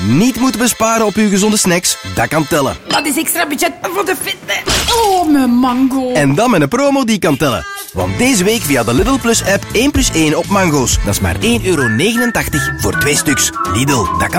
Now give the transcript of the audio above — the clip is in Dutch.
Niet moeten besparen op uw gezonde snacks, dat kan tellen. Dat is extra budget voor de fitness. Oh, mijn mango. En dan met een promo die kan tellen. Want deze week via de Lidl Plus app 1+1 op mango's. Dat is maar €1,89 voor 2 stuks. Lidl, dat kan